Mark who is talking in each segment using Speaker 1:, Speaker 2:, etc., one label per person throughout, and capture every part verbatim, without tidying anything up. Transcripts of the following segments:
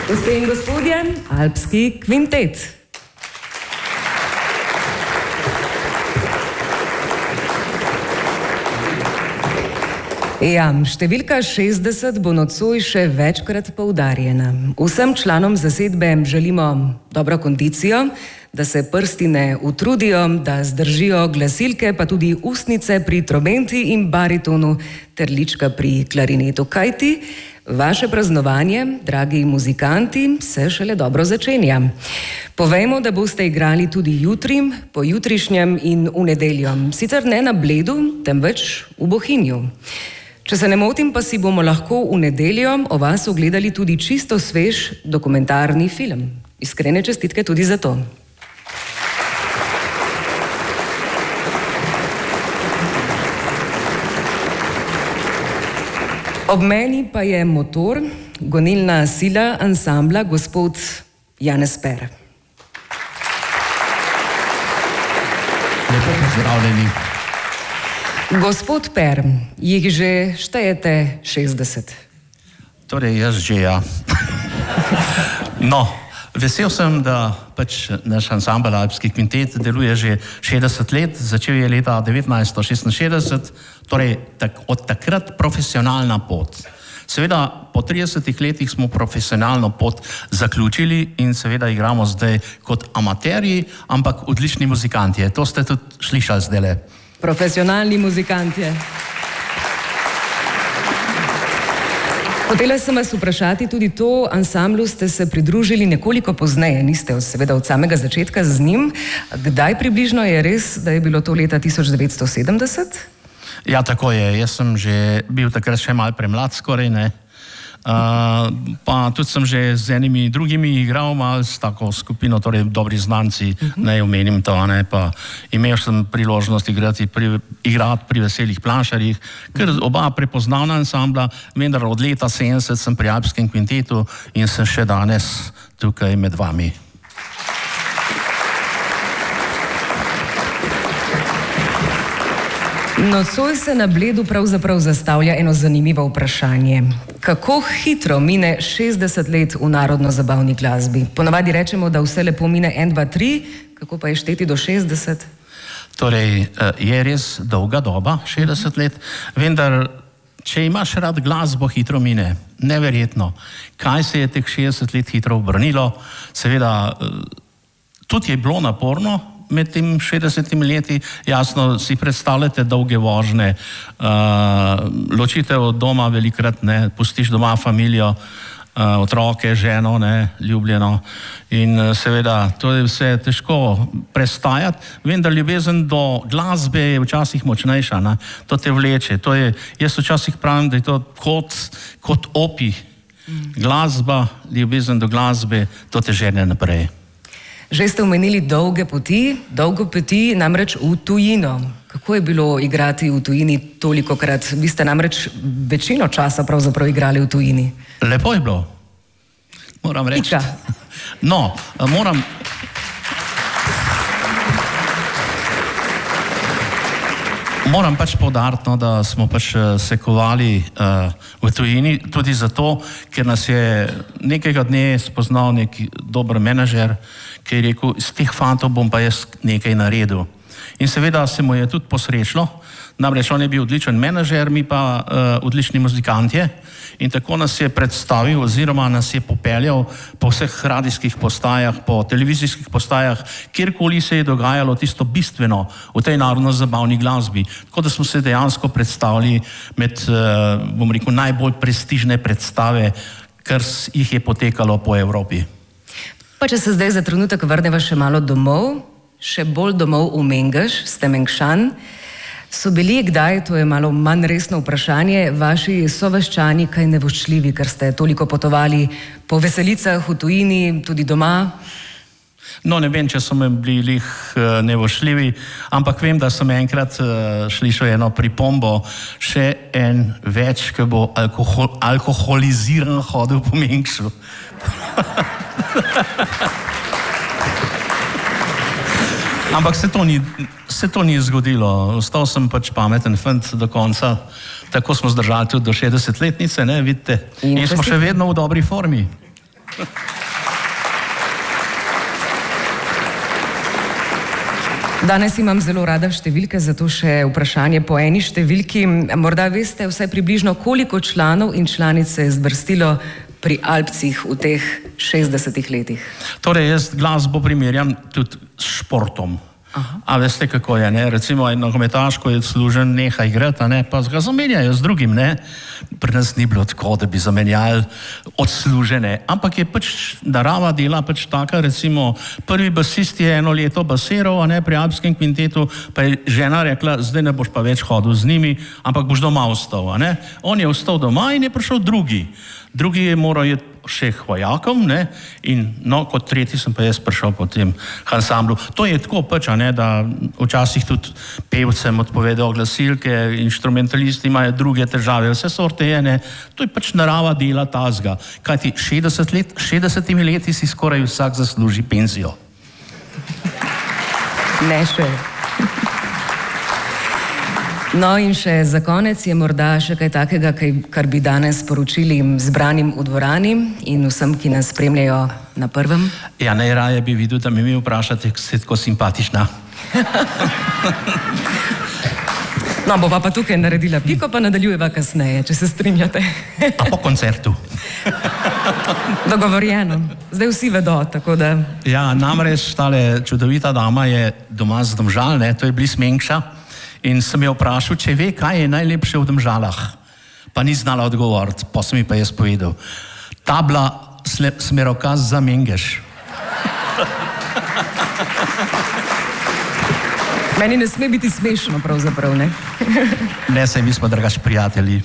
Speaker 1: Gospe in gospodje, Alpski kvintet. Ja, številka šestdeset bo nocoj še večkrat poudarjena. Vsem članom zasedbe želimo dobro kondicijo, da se prsti ne utrudijo, da zdržijo glasilke, pa tudi ustnice pri trobenti in baritonu ter lička pri klarinetu. Kajti vaše praznovanje, dragi muzikanti, se šele dobro začenja. Povejmo, da boste igrali tudi jutri, pojutrišnjem in v nedeljo. Sicer ne na Bledu, temveč v Bohinju. Če se ne motim, pa si bomo lahko v nedeljo o vas ogledali tudi čisto svež dokumentarni film. Iskrene čestitke tudi za to. Ob meni pa je motor, gonilna sila ansambla gospod Janez Per.
Speaker 2: Lepo pozdravljeni.
Speaker 1: Gospod Per, jih že štejete šestdeset?
Speaker 2: Torej, jaz že ja. No, vesel sem, da pač naš ansambel Alpski kvintet deluje že šestdeset let, začel je leta devetnajststo šestinšestdeset, torej tak, od takrat profesionalna pot. Seveda, po tridesetih letih smo profesionalno pot zaključili in seveda igramo zdaj kot amaterji, ampak odlični muzikanti. To ste tudi slišali zdajle.
Speaker 1: Profesionalni muzikantje. Hotela sem vas vprašati tudi to, ansamblu ste se pridružili nekoliko pozneje, niste seveda od samega začetka z njim. Kdaj približno je res, da je bilo to leta tisoč devetsto sedemdeset?
Speaker 2: Ja, tako je. Jaz sem že bil takrat še malo premlad skoraj, ne. Uh, pa tudi sem že z enimi drugimi igral malo s tako skupino, torej dobri znanci, uh-huh. Ne omenim to, ne, pa imel sem priložnost igrati pri, igrati pri Veselih planšarjih, ker oba prepoznavna ansambla, vendar od leta sedemdeset sem pri Alpskem kvintetu in sem še danes tukaj med vami.
Speaker 1: Nocoj se na Bledu pravzaprav zastavlja eno zanimivo vprašanje. Kako hitro mine šestdeset let v narodno-zabavni glasbi? Ponavadi rečemo, da vse lepo mine en, dva, tri, kako pa je šteti do šestdeset?
Speaker 2: Torej, je res dolga doba, šestdeset let, vendar, če imaš rad glasbo, hitro mine. Neverjetno. Kaj se je teh šestdeset let hitro obrnilo? Seveda, tudi je bilo naporno, med tem šestdesetimi leti, jasno si predstavljate dolge vožnje, uh, ločitev od doma velikrat, ne, pustiš doma familijo, uh, otroke, ženo, ne, ljubljeno in uh, seveda to je vse težko prestajati, vendar ljubezen do glasbe je včasih močnejša, ne, to te vleče, to je, jaz včasih pravim, da je to kot, kot opi, glasba, ljubezen do glasbe, to te žene naprej.
Speaker 1: Že ste omenili dolge poti, dolgo poti namreč v tujino. Kako je bilo igrati v tujini tolikokrat? Vi ste namreč večino časa pravzaprav igrali v tujini.
Speaker 2: Lepo je bilo, moram reči.
Speaker 1: Ika.
Speaker 2: No, moram... Moram pač poudariti, no, da smo pač se kovali uh, v tujini, tudi zato, ker nas je nekega dne spoznal nek dober menedžer, ki je rekel, iz teh fantov bom pa jaz nekaj naredil. In seveda se mu je tudi posrečilo, namreč on je bil odličen menedžer, mi pa uh, odlični muzikantje in tako nas je predstavil oziroma nas je popeljal po vseh radijskih postajah, po televizijskih postajah, kjerkoli se je dogajalo tisto bistveno v tej narodno-zabavni glasbi. Tako da smo se dejansko predstavili med, uh, bom rekel, najbolj prestižne predstave, kar jih je potekalo po Evropi.
Speaker 1: Pa če se zdaj za trenutek vrneva še malo domov, še bolj domov v Mengeš, ste Mengšan, so bili kdaj, to je malo manj resno vprašanje, vaši sovaščani kaj nevoščljivi, ker ste toliko potovali po veselicah v tujini, tudi doma?
Speaker 2: No, ne vem, če so me bili uh, nevošljivi, ampak vem, da sem enkrat uh, slišal eno pripombo, še en več, ki bo alkohol, alkoholiziran hodil po Mengšu. Ampak se to, ni, se to ni zgodilo. Ostal sem pač pameten fant do konca. Tako smo zdržali tudi do šestdesetletnice, ne, vidite. In smo še vedno v dobri formi.
Speaker 1: Danes imam zelo rada številke, zato še vprašanje po eni številki. Morda veste vsaj približno, koliko članov in članic se je zvrstilo pri Alpcih v teh šestdesetih letih?
Speaker 2: Torej, jaz glasbo primerjam tudi s športom. Aha. A veste, kako je, ne? Recimo, en nogometaš, ko je odslužen, neha igrati, ne? Pa ga zamenjajo z drugim, ne? Pri nas ni bilo tako, da bi zamenjali odslužene, ampak je pač narava dela pač taka, recimo, prvi basist je eno leto basiral, a ne, pri Alpskem kvintetu, pa je žena rekla, zdaj ne boš pa več hodil z njimi, ampak boš doma ostal, a ne? On je ostal doma in je prišel drugi. Drugi je moral iti še k vojakom, ne, in no, kot tretji sem pa jaz prišel po tem ansamblu. To je tako pač, a ne, da včasih tudi pevcem odpovedajo glasilke, inštrumentalisti imajo druge težave, vse sorte je, ne, to je pač narava dela tazga. Kajti šestdeset let, šestdesetimi leti si skoraj vsak zasluži penzijo.
Speaker 1: Ne še. No in še za konec je morda še kaj takega, kar bi danes sporočili zbranim v dvorani in vsem, ki nas spremljajo na prvem?
Speaker 2: Ja, najraje bi videl, da mi mi vprašate, ker ste tako simpatična.
Speaker 1: No, bova pa tukaj naredila piko, pa nadaljujeva kasneje, če se strinjate.
Speaker 2: A po koncertu.
Speaker 1: Dogovorjeno. Zdaj vsi vedo, tako da...
Speaker 2: Ja, namreč tale čudovita dama je doma z Domžal, ne, to je Blis Menkša. In sem jo vprašal, če ve, kaj je najlepše v Domžalah. Pa ni znala odgovoriti, pa sem mi pa jaz povedal. Tabla smerokaz za Mengeš.
Speaker 1: Meni ne sme biti smešno, pravzaprav, ne?
Speaker 2: Ne, saj mi smo drugač prijatelji.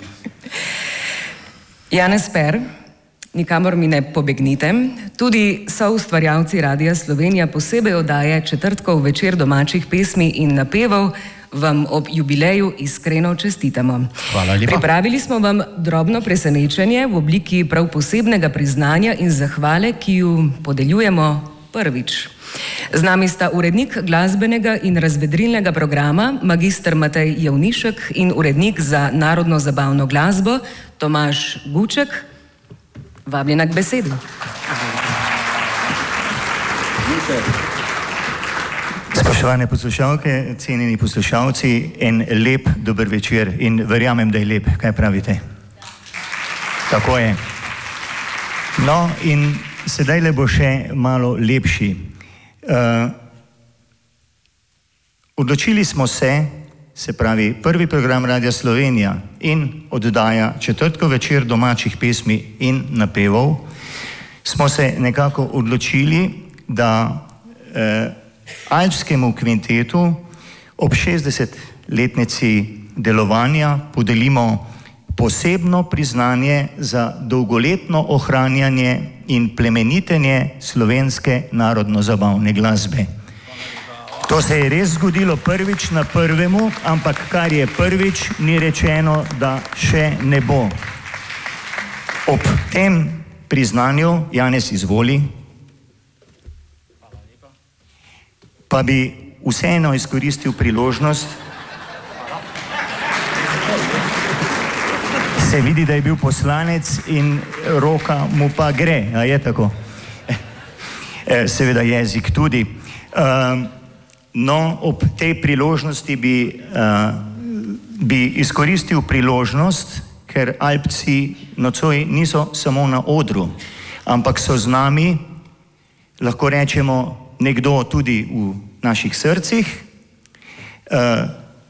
Speaker 1: Janez Per, nikamor mi ne pobegnite. Tudi soustvarjalci Radia Slovenija posebej oddaje četrtkov večer domačih pesmi in napevov vam ob jubileju iskreno čestitamo.
Speaker 2: Hvala lepa.
Speaker 1: Pripravili smo vam drobno presenečenje v obliki prav posebnega priznanja in zahvale, ki ju podeljujemo prvič. Z nami sta urednik glasbenega in razvedrilnega programa, magister Matej Javnišek, in urednik za narodno zabavno glasbo, Tomaž Guček. Vabljena k besedi.
Speaker 3: Spoštovane poslušalke, cenjeni poslušalci, en lep dober večer in verjamem, da je lep. Kaj pravite? Tako je. No in sedaj le bo še malo lepši. Uh, odločili smo se, se pravi prvi program Radia Slovenija in oddaja četrtkov večer domačih pesmi in napevov, smo se nekako odločili, da uh, Alpskemu kvintetu ob šestdesetletnici delovanja podelimo posebno priznanje za dolgoletno ohranjanje in plemenitenje slovenske narodno-zabavne glasbe. To se je res zgodilo prvič na prvemu, ampak kar je prvič, ni rečeno, da še ne bo. Ob tem priznanju, Janez, izvoli, pa bi vseeno izkoristil priložnost. Se vidi, da je bil poslanec in roka mu pa gre, a je tako? Seveda jezik tudi. No, ob tej priložnosti bi, bi izkoristil priložnost, ker Alpci nocoj niso samo na odru, ampak so z nami, lahko rečemo, nekdo tudi v naših srcih. Uh,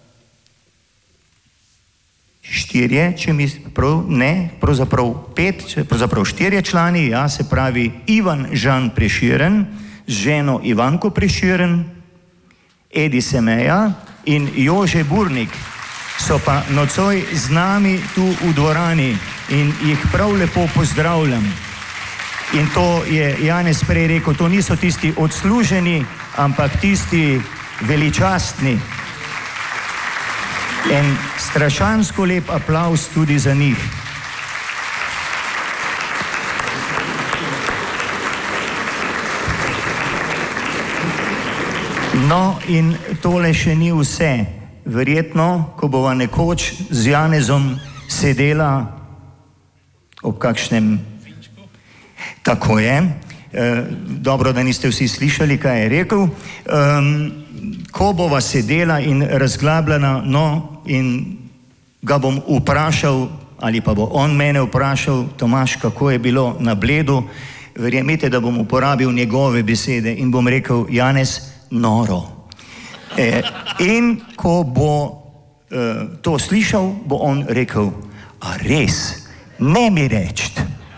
Speaker 3: štirje, če mi prav, ne, pravzaprav pet, pravzaprav štirje člani, ja, se pravi Ivan Žan Preširen, z ženo Ivanko Preširen, Edi Semeja in Jože Burnik so pa nocoj z nami tu v dvorani in jih prav lepo pozdravljam. In to je Janez prej rekel, to niso tisti odsluženi, ampak tisti veličastni. En strašansko lep aplavz tudi za njih. No in tole še ni vse. Verjetno, ko bova nekoč z Janezom sedela ob kakšnem Tako je. E, dobro, da niste vsi slišali, kaj je rekel. Um, ko bova sedela in razglabljena, no, in ga bom vprašal, ali pa bo on mene vprašal, Tomaž, kako je bilo na Bledu, verjemite, da bom uporabil njegove besede in bom rekel, Janez, noro. E, in ko bo e, to slišal, bo on rekel, a res, ne mi reči.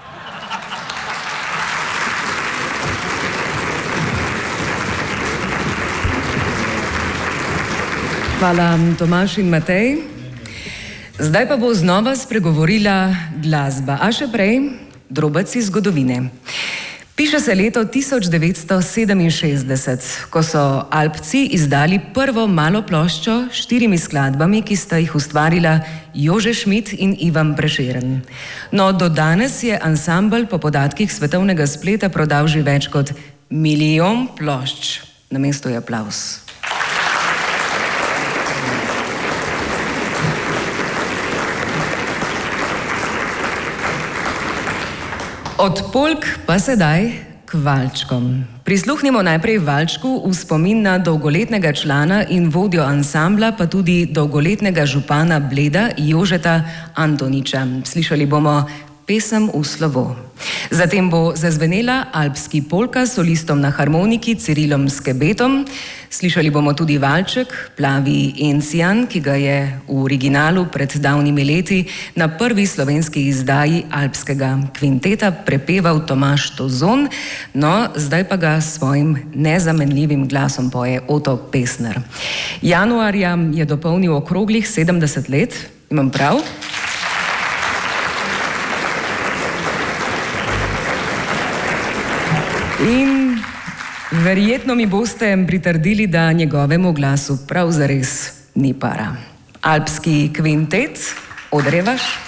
Speaker 1: Hvala, Tomaž in Matej. Zdaj pa bo znova spregovorila glasba, a še prej drobec iz zgodovine. Piše se leto tisoč devetsto sedeminšestdeset, ko so Alpci izdali prvo malo ploščo s štirimi skladbami, ki sta jih ustvarila Jože Schmidt in Ivan Prešeren. No, do danes je ansambel po podatkih svetovnega spleta prodal že več kot milijon plošč. Na mestu je aplavz. Od polk pa sedaj k valčkom. Prisluhnimo najprej valčku v spomin na dolgoletnega člana in vodjo ansambla, pa tudi dolgoletnega župana Bleda Jožeta Antoniča. Slišali bomo pesem v slovo. Zatem bo zazvenela alpski polka s solistom na harmoniki Cirilom Skebetom. Slišali bomo tudi valček Plavi Encijan, ki ga je v originalu pred davnimi leti na prvi slovenski izdaji alpskega kvinteta prepeval Tomaž Tozon, no zdaj pa ga s svojim nezamenljivim glasom poje Oto Pestner. Januarja je dopolnil okroglih sedemdeset let, imam prav? In verjetno mi boste pritrdili, da njegovemu glasu prav zares ni para. Alpski kvintet, Odrevaš.